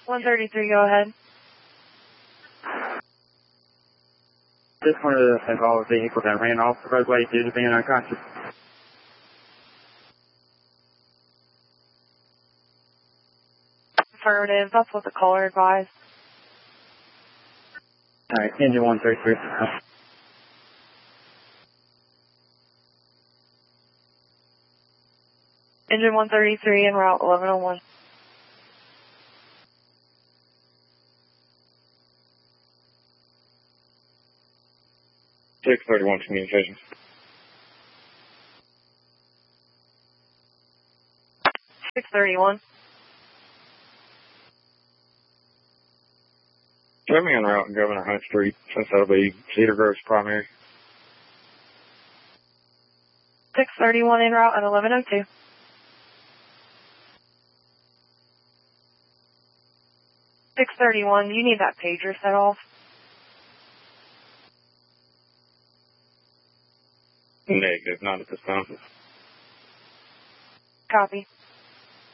133, go ahead. Just wanted to have all the vehicles that ran off the roadway due to being unconscious. Affirmative, that's what the caller advised. Alright, engine 133. Engine 133 en route 1101. Six 31 communications. 631. Show me en route and Governor Hunt Street, since that'll be Cedar Grove's primary. 631 en route at 1102. $631, do you need that pager set off? Negative, not at this time. Copy.